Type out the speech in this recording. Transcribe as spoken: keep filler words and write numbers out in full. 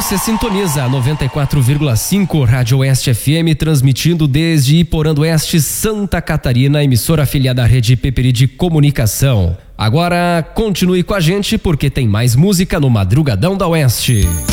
Você sintoniza a noventa e quatro vírgula cinco Rádio Oeste F M, transmitindo desde Iporã do Oeste, Santa Catarina, emissora afiliada à Rede Peperi de Comunicação. Agora continue com a gente porque tem mais música no Madrugadão da Oeste.